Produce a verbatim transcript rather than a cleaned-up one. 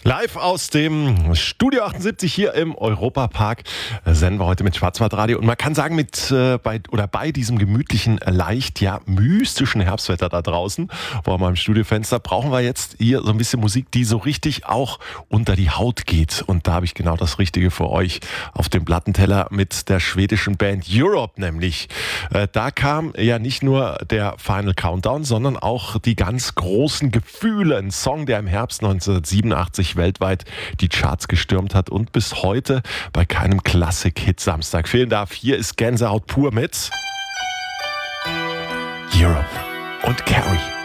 Live aus dem Studio achtundsiebzig hier im Europapark senden wir heute mit Schwarzwaldradio. Und man kann sagen, mit äh, bei oder bei diesem gemütlichen, leicht ja mystischen Herbstwetter da draußen vor meinem Studiofenster brauchen wir jetzt hier so ein bisschen Musik, die so richtig auch unter die Haut geht. Und da habe ich genau das Richtige für euch auf dem Plattenteller mit der schwedischen Band Europe nämlich. Äh, da kam ja nicht nur der Final Countdown, sondern auch die ganz großen Gefühle. Ein Song, der im Herbst neunzehnhundertsiebenundachtzig weltweit die Charts gestürmt hat und bis heute bei keinem Klassik-Hit Samstag fehlen darf. Hier ist Gänsehaut pur mit Europe und Carrie.